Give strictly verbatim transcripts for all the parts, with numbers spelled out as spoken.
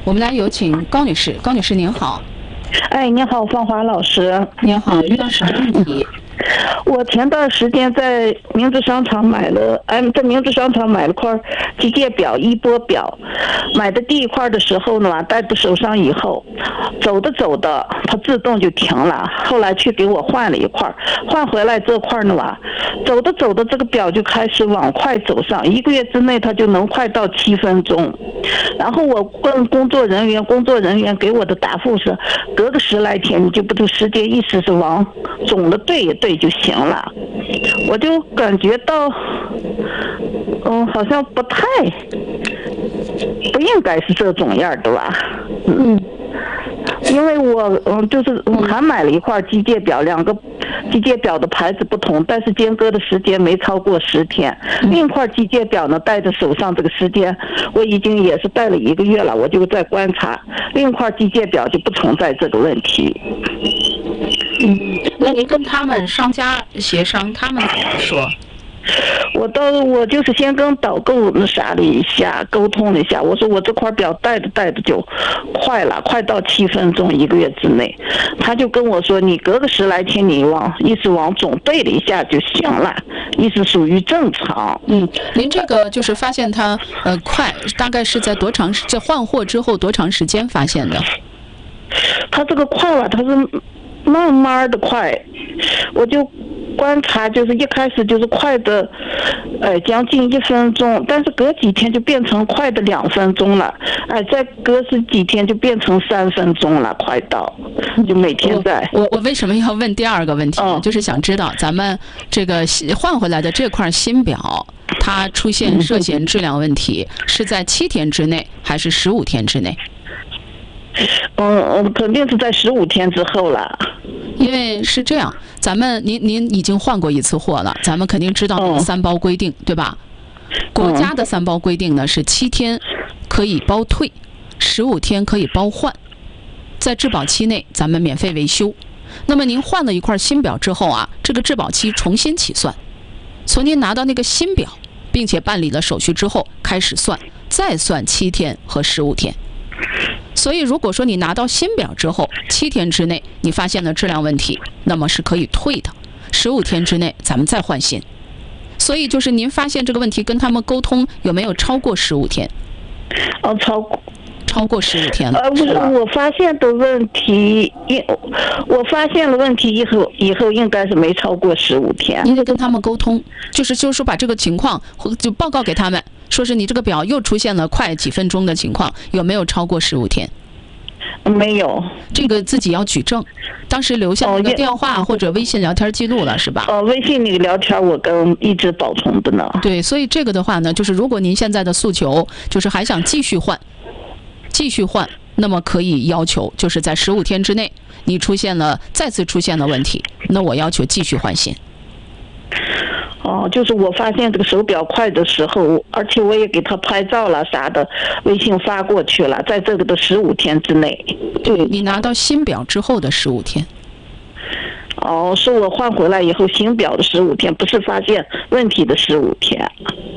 我们来有请高女士。高女士您好。 哎，你好，芳华老师。 您好，遇到什么问题？ 我前段时间在明治商场买了，哎，在明治商场买了块机械表，一波表。买的第一块的时候呢，戴在手上以后，走着走着，它自动就停了。后来去给我换了一块，换回来这块呢吧，走着走着，这个表就开始往快走上，一个月之内它就能快到七分钟。然后我问工作人员，工作人员给我的答复是，隔个十来天你就把这个时间意思是往总的对一对就行了。我就感觉到，嗯，好像不太，不应该是这种样的吧，嗯。因为我嗯，就是我还买了一块机械表，两个机械表的牌子不同，但是间隔的时间没超过十天。另一块机械表呢，戴在手上这个时间，我已经也是戴了一个月了，我就在观察。另一块机械表就不存在这个问题。 嗯，那您跟他们商家协商，他们怎么说？ 我到我就是先跟导购那啥了一下，沟通了一下。我说我这块表戴着戴着就快了，快到七分钟一个月之内。他就跟我说，你隔个十来天你往意思往总对了一下就行了，意思属于正常。 嗯，您这个就是发现它呃快，大概是在多长时这换货之后多长时间发现的？ 他这个快吧，他是慢慢的快，我就观察，就是一开始就是快的，呃，将近一分钟，但是隔几天就变成快的两分钟了，哎、呃，再隔十几天就变成三分钟了，快到，就每天在。 我我我为什么要问第二个问题呢？ 嗯、 就是想知道咱们这个换回来的这块新表，它出现涉嫌质量问题，是在七天之内还是十五天之内？ 嗯嗯，肯定是在十五天之后了。 因为是这样，咱们您您已经换过一次货了，咱们肯定知道三包规定，嗯、对吧？国家的三包规定呢是七天可以包退，十五天可以包换，在质保期内咱们免费维修。那么您换了一块新表之后啊，这个质保期重新起算，从您拿到那个新表，并且办理了手续之后开始算，再算七天和十五天。所以如果说你拿到新表之后，七天之内你发现了质量问题，那么是可以退的，十五天之内咱们再换新。所以就是您发现这个问题跟他们沟通有没有超过十五天？ 哦，超过。 超过十五天了。 呃，我我发现的问题，我发现了问题以后，以后应该是没超过十五天。 你得跟他们沟通，就是就是说把这个情况就报告给他们，说是你这个表又出现了快几分钟的情况，有没有超过十五天？ 没有， 这个自己要举证，当时留下那个电话或者微信聊天记录了，是吧？ 哦，微信那个聊天我跟一直保存的呢。 对，所以这个的话呢，就是如果您现在的诉求就是还想继续换，继续换，那么可以要求就是在十五天之内，你出现了再次出现了问题，那我要求继续换新。 哦，就是我发现这个手表快的时候，而且我也给他拍照了啥的，微信发过去了，在这个的十五天之内。 对，你拿到新表之后的十五天。 哦，是我换回来以后新表的十五天，不是发现问题的十五天。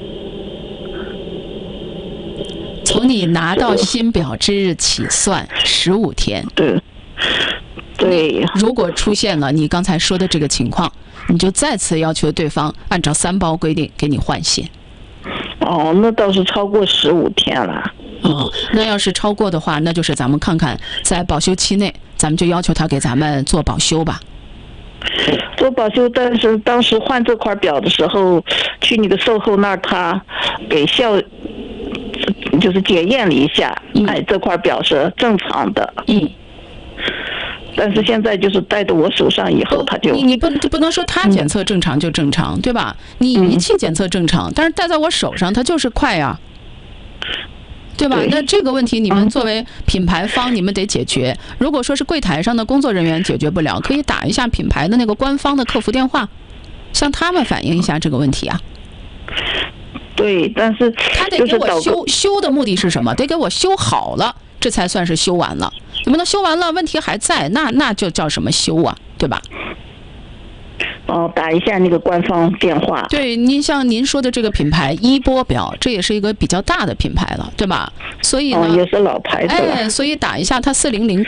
从你拿到新表之日起算十五天。 对。对。 如果出现了你刚才说的这个情况，你就再次要求对方按照三包规定给你换新。 哦，那倒是超过十五天了。 哦，那要是超过的话，那就是咱们看看在保修期内，咱们就要求他给咱们做保修吧。 做保修，但是当时换这块表的时候，去你的售后那儿，他给效就是检验了一下，嗯、哎，这块表是正常的。 嗯。 但是现在就是戴到我手上以后，他就你你不不能说他检测正常就正常，嗯、对吧？你仪器检测正常，嗯、但是戴在我手上，它就是快呀，对吧？ 对， 那这个问题你们作为品牌方，你们得解决。如果说是柜台上的工作人员解决不了，可以打一下品牌的那个官方的客服电话，向他们反映一下这个问题啊。 对，但是他得给我修修的目的是什么？得给我修好了，这才算是修完了。你们能修完了，问题还在，那那就叫什么修啊，对吧？ 哦，打一下那个官方电话。 对，您像您说的这个品牌一波表，这也是一个比较大的品牌了，对吧？ 所以呢， 哦，也是老牌的了。 哎，所以打一下它四零零